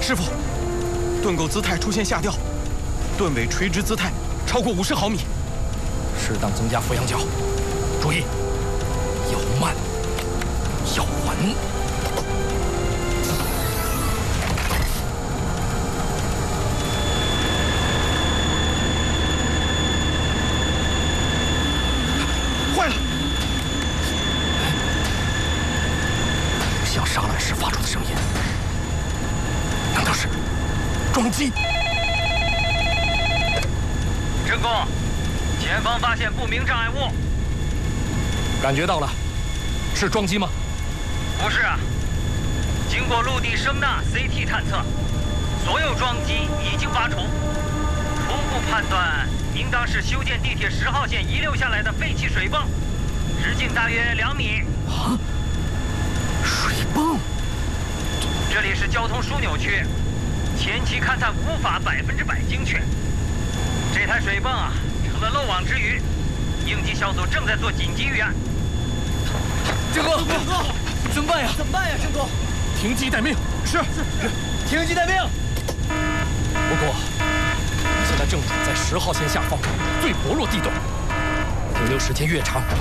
师傅，盾构姿态出现下调，盾尾垂直姿态超过50毫米， 适当增加俯仰角，注意，要慢，要稳。 坏了！ 不像沙乱时发出的声音，难道是撞击？ 陈公，前方发现不明障碍物。 感觉到了，是撞击吗？ 不是啊，经过陆地声呐 CT 探测，所有撞击已经拔除，初步判断应当是修建地铁10号线遗留下来的废弃水泵，直径大约2米。 啊，水泵！ 这里是交通枢纽区，前期勘探无法100%精确。这台水泵啊，成了漏网之鱼，应急小组正在做紧急预案。 郑哥，怎么办呀？ 怎么办呀，郑哥？ 停机待命。是， 停机待命。 不过，现在正处在10号线下方最薄弱地段，停留时间越长，